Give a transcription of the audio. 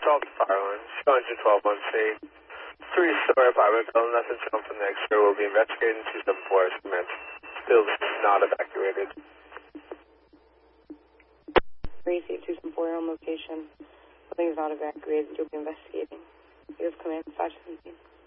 Salt Fire Line, 212 on C. Three-story apartment building, nothing shown from the exterior. Will be investigating 274 estimates. Still not evacuated. 38274 on location. Building is not evacuated. You'll be investigating. You have command 517.